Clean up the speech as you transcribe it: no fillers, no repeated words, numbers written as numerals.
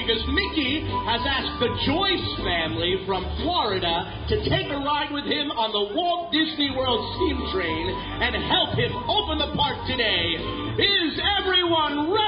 because Mickey has asked the Joyce family from Florida to take a ride with him on the Walt Disney World steam train and help him open the park today. Is everyone ready?